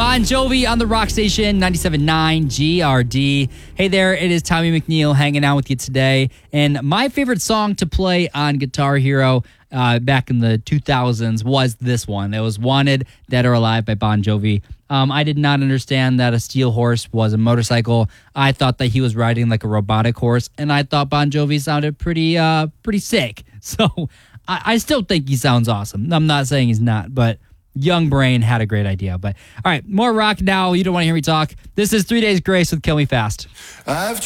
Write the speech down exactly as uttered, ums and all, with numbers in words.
Bon Jovi on the Rock Station, ninety-seven point nine G R D. Hey there, it is Tommy McNeil hanging out with you today. And my favorite song to play on Guitar Hero uh, back in the two thousands was this one. It was Wanted, Dead or Alive by Bon Jovi. Um, I did not understand that a steel horse was a motorcycle. I thought that he was riding like a robotic horse, and I thought Bon Jovi sounded pretty, uh, pretty sick. So I, I still think he sounds awesome. I'm not saying he's not, but young brain had a great idea. But all right, more rock now. You don't want to hear me talk. This is Three Days Grace with Kill Me Fast. I've